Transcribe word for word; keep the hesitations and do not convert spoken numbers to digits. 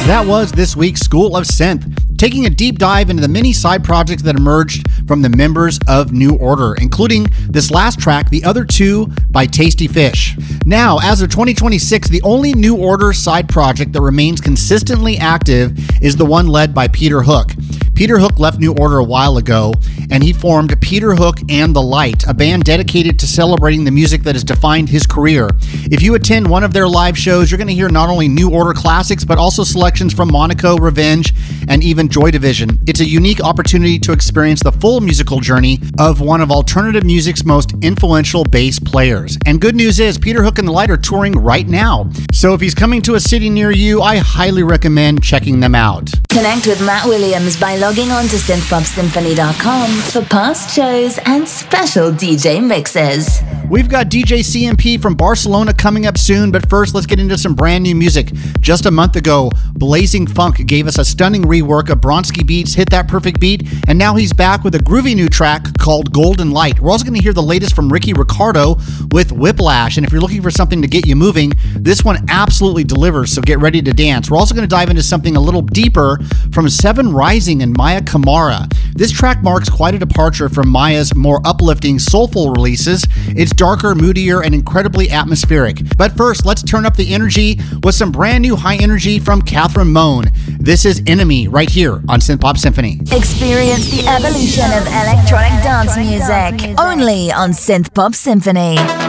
That was this week's School of Synth, taking a deep dive into the many side projects that emerged from the members of New Order, including this last track, The Other Two by Tasty Fish. Now, as of twenty twenty-six, the only New Order side project that remains consistently active is the one led by Peter Hook. Peter Hook left New Order a while ago, and he formed Peter Hook and the Light, a band dedicated to celebrating the music that has defined his career. If you attend one of their live shows, you're going to hear not only New Order classics, but also selections from Monaco, Revenge, and even Joy Division. It's a unique opportunity to experience the full musical journey of one of alternative music's most influential bass players. And good news is, Peter Hook and the Light are touring right now. So if he's coming to a city near you, I highly recommend checking them out. Connect with Matt Williams by logging on to synth pop symphony dot com for past shows and special D J mixes. We've got D J C M P from Barcelona coming up soon, but first let's get into some brand new music. Just a month ago, Blazing Funk gave us a stunning rework of Bronski Beats' Hit That Perfect Beat, and now he's back with a groovy new track called Golden Light. We're also going to hear the latest from Ricky Ricardo with Whiplash, and if you're looking for something to get you moving, this one absolutely delivers, so get ready to dance. We're also going to dive into something a little deeper from Seven Rising and Maya Kamara. This track marks quite a departure from Maya's more uplifting, soulful releases. It's darker, moodier, and incredibly atmospheric. But first, let's turn up the energy with some brand new high energy from Catherine Moan. This is Enemy right here on Synth Pop Symphony. Experience the evolution of electronic dance music only on Synth Pop Symphony.